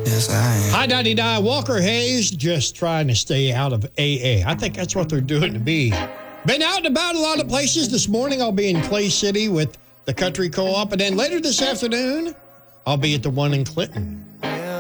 Yes, I am. Hi, 99. Walker Hayes just trying to stay out of AA. I think that's what they're doing to me. Been out and about a lot of places. This morning, I'll be in Clay City with the Country Co-op. And then later this afternoon, I'll be at the one in Clinton.